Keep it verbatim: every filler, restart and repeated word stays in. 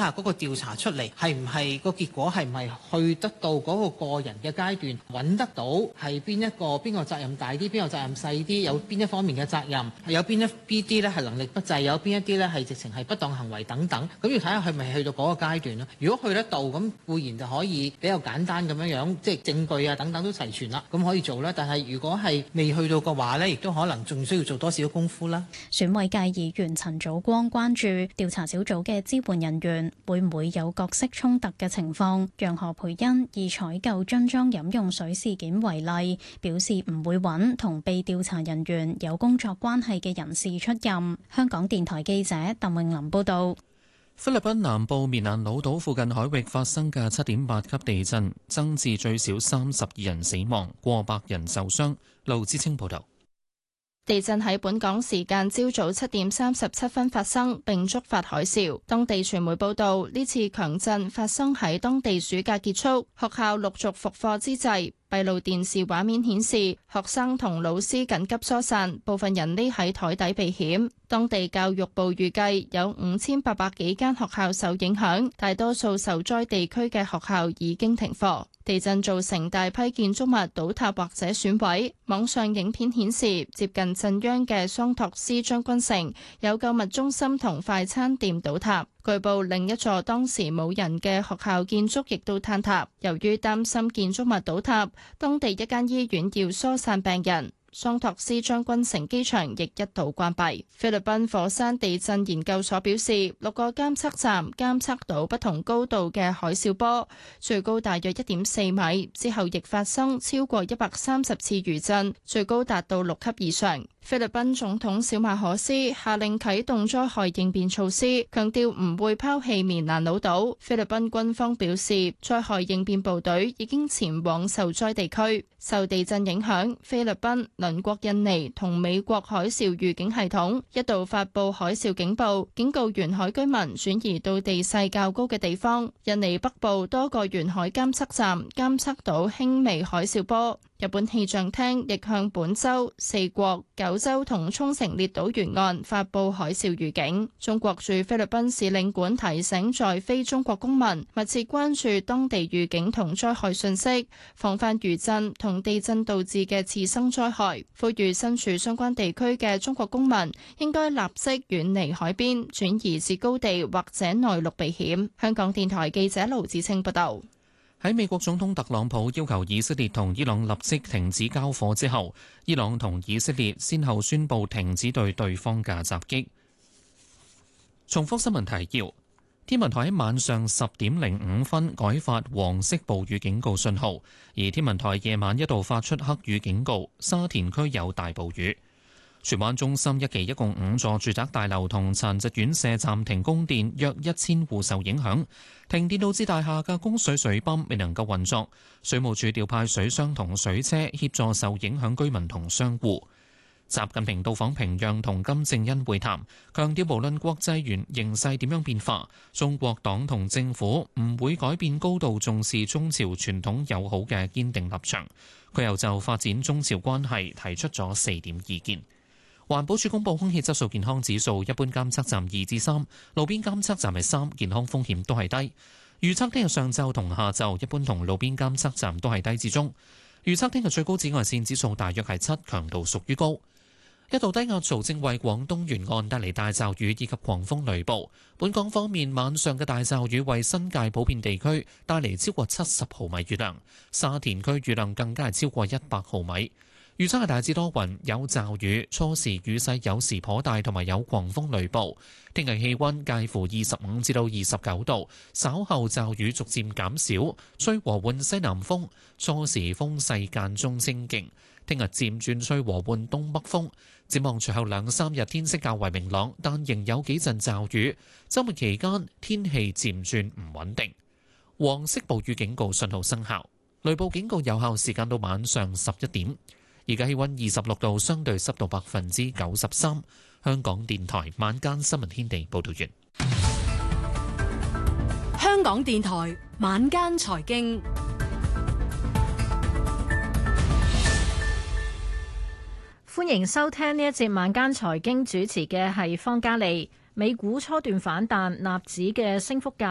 下嗰個調查出嚟係唔係個結果係唔係去得到嗰個個人嘅階段，揾得到係邊一個邊個責任大啲，邊個責任細啲，有邊一方面嘅責任，有邊一邊啲咧係能力不濟，有邊一啲咧係直情係不當行為等等，咁要睇下係咪去到嗰個階段咯。如果去得到，咁固然就可以比較簡單咁樣樣，即係證據啊等等都齊全啦，咁可以做啦。但係如果係未去到嘅話呢，亦都可能仲需要做多少功夫啦。 選委界議員陳祖光關注調查小組嘅支援人員會唔會有角色衝突嘅情況。楊何培恩以採購樽裝飲用水事件為例，表示唔會揾同被調查人員有工作關係嘅人士出任。香港電台記者鄧穎琳報道。 菲律賓南部棉蘭老島附近海域發生嘅七點八級地震，增至最少三十二人死亡，過百人受傷。盧志清報道。 地震喺本港時間朝早七點三十七分發生，並觸發海嘯。當地傳媒報道，呢次強震發生喺當地暑假結束、學校陸續復課之際。閉路電視畫面顯示，學生同老師緊急疏散，部分人匿喺台底避險。當地教育部預計有五千八百幾間學校受影響，大多數受災地區嘅學校已經停課。地震造成大批建築物倒塌或者損毀。網上影片顯示，接近震央嘅桑托斯將軍城有購物中心同快餐店倒塌。據報另一座當時冇人嘅學校建築亦都坍塌。由於擔心建築物倒塌，當地一間醫院要疏散病人。桑托斯將軍城機場亦一度關閉。菲律賓火山地震研究所表示，六個監測站監測到不同高度嘅海嘯波，最高大約一點四米，之後亦發生超過一百三十次餘震，最高達到六級以上。菲律賓總統小馬可斯下令啟動災害應變措施，強調唔會拋棄棉蘭老島。菲律賓軍方表示，災害應變部隊已經前往受災地區。受地震影響，菲律賓、鄰國印尼同美國海嘯預警系統一度發佈海嘯警報，警告沿海居民轉移到地勢較高嘅地方。印尼北部多個沿海監測站監測到輕微海嘯波。日本氣象廳亦向本州、四國、九州同沖繩列島沿岸發佈海嘯預警。中國駐菲律賓使領館提醒在非中國公民密切關注當地預警同災害信息，防範餘震同地震導致嘅次生災害。呼籲身處相關地區嘅中國公民應該立即遠離海邊，轉移至高地或者內陸避險。香港電台記者盧子清報道。 喺美國總統特朗普要求以色列同伊朗立即停止交火之後，伊朗同以色列先後宣布停止對對方嘅襲擊。重複新聞提要：天文台喺晚上十點零五分改發黃色暴雨警告信號，而天文台夜晚一度發出黑雨警告，沙田區有大暴雨。荃灣中心一期一共五座住宅大樓同殘疾院舍暫停供電，約一千戶受影響。停電導致大廈嘅供水水泵未能夠運作，水務署調派水箱同水車協助受影響居民同商戶。習近平到訪平壤同金正恩會談，強調無論國際形勢點樣變化，中國黨同政府唔會改變高度重視中朝傳統友好嘅堅定立場。佢又就發展中朝關係提出咗四點意見。環保署公布空氣質素健康指數，一般監測站二至三，路邊監測站係三，健康風險都係低。預測聽日上晝同下晝，一般同路邊監測站都係低至中。預測聽日最高紫外線指數大約係七，強度屬於高。一道低壓槽正為廣東沿岸帶嚟大驟雨以及狂風雷暴。本港方面，晚上嘅大驟雨為新界普遍地區帶嚟超過七十毫米雨量，沙田區雨量更加係超過一百毫米。預測係大致多雲，有驟雨，初時雨勢有時頗大，同埋有狂風雷暴。聽日氣溫介乎二十五至到二十九度，稍後驟雨逐漸減少，吹和緩西南風，初時風勢間中清勁。聽日漸轉吹和緩東北風。展望隨後兩三日天色較為明朗，但仍有幾陣驟雨。週末期間天氣漸轉唔穩定。黃色暴雨警告信號生效，雷暴警告有效時間到晚上十一點。而家氣溫二十六度，相對濕度百分之九十三。香港電台晚間新聞天地報道完。 香港電台晚間財經，歡迎收聽呢一節晚間財經，主持嘅係方嘉利。美股初段反彈，納指嘅升幅較